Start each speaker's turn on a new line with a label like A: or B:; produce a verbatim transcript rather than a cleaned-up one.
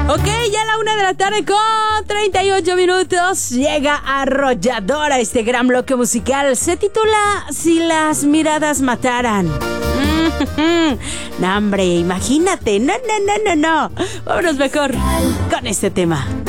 A: Ok, ya a la una de la tarde con treinta y ocho minutos llega Arrolladora, este gran bloque musical. Se titula Si las miradas mataran. No, hombre, imagínate. No, no, no, no, no. Vámonos mejor con este tema.